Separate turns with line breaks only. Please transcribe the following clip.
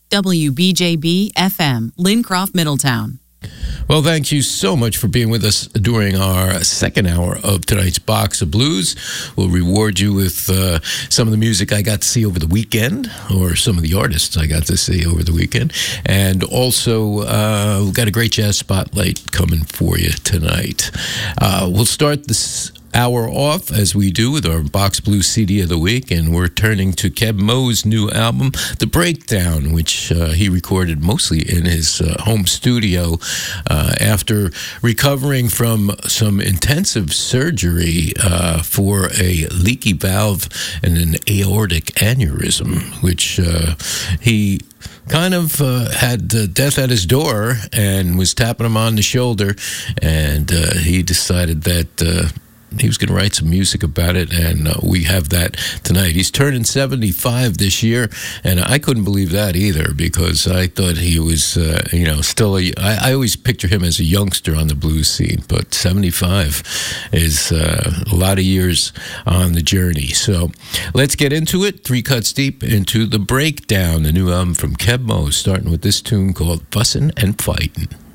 WBJB FM, Lincroft, Middletown.
Well, thank you so much for being with us during our second hour of tonight's Box of Blues. We'll reward you with some of the music I got to see over the weekend, or some of the artists I got to see over the weekend. And also, we've got a great jazz spotlight coming for you tonight. We'll start this hour off, as we do, with our Box Blues CD of the week, and we're turning to Keb Mo's new album, The Breakdown, which he recorded mostly in his home studio after recovering from some intensive surgery for a leaky valve and an aortic aneurysm, which he kind of had death at his door and was tapping him on the shoulder, and he decided that he was going to write some music about it, and we have that tonight. He's turning 75 this year, and I couldn't believe that either, because I thought he was, still I always picture him as a youngster on the blues scene, but 75 is a lot of years on the journey. So let's get into it. 3 cuts deep into The Breakdown, the new album from Keb Mo, starting with this tune called Fussin' and Fightin'.